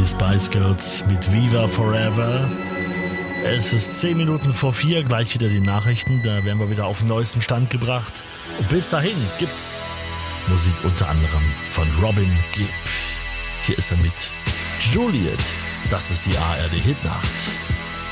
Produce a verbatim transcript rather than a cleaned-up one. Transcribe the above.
Spice Girls mit Viva Forever. Es ist zehn Minuten vor vier, gleich wieder die Nachrichten, da werden wir wieder auf den neuesten Stand gebracht. Und bis dahin gibt's Musik unter anderem von Robin Gibb. Hier ist er mit Juliet, das ist die A R D Hitnacht.